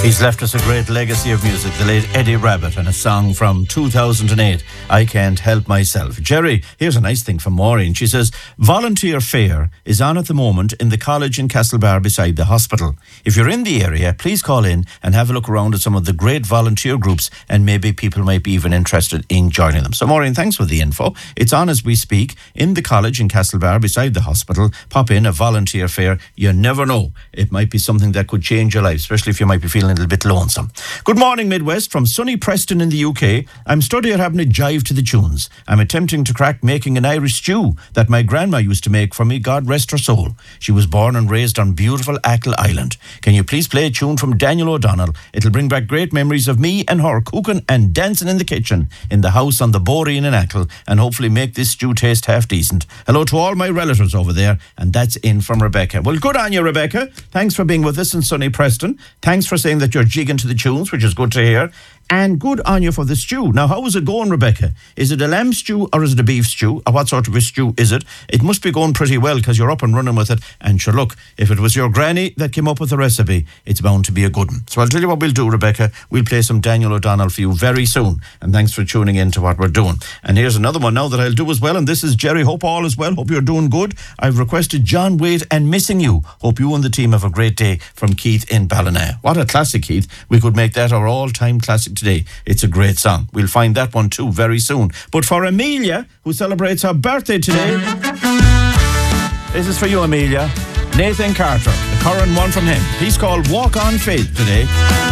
He's left us a great legacy of music, the late Eddie Rabbitt, and a song from 2008, I Can't Help Myself. Jerry, here's a nice thing from Maureen. She says, volunteer fair is on at the moment in the college in Castlebar beside the hospital. If you're in the area, please call in and have a look around at some of the great volunteer groups, and maybe people might be even interested in joining them. So Maureen, thanks for the info. It's on as we speak in the college in Castlebar beside the hospital. Pop in, a volunteer fair. You never know. It might be something that could change your life, especially if you might be feeling a little bit lonesome. Good morning, Midwest, from sunny Preston in the UK. I'm studying having a jive to the tunes. I'm attempting to crack making an Irish stew that my grandma used to make for me, God rest her soul. She was born and raised on beautiful Achill Island. Can you please play a tune from Daniel O'Donnell? It'll bring back great memories of me and her cooking and dancing in the kitchen in the house on the Boreen in Achill, and hopefully make this stew taste half decent. Hello to all my relatives over there, and that's in from Rebecca. Well, good on you, Rebecca. Thanks for being with us in sunny Preston. Thanks for saying that you're jigging to the tunes, which is good to hear. And good on you for the stew. Now, how is it going, Rebecca? Is it a lamb stew or is it a beef stew? Or what sort of a stew is it? It must be going pretty well because you're up and running with it. And sure, look, if it was your granny that came up with the recipe, it's bound to be a good one. So I'll tell you what we'll do, Rebecca. We'll play some Daniel O'Donnell for you very soon. And thanks for tuning in to what we're doing. And here's another one now that I'll do as well. And this is Jerry. Hope all is well. Hope you're doing good. I've requested John Wade and Missing You. Hope you and the team have a great day, from Keith in Ballina. What a classic, Keith. We could make that our all-time classic today. It's a great song. We'll find that one too very soon. But for Amelia, who celebrates her birthday today, this is for you, Amelia. Nathan Carter, the current one from him. He's called Walk on Faith today.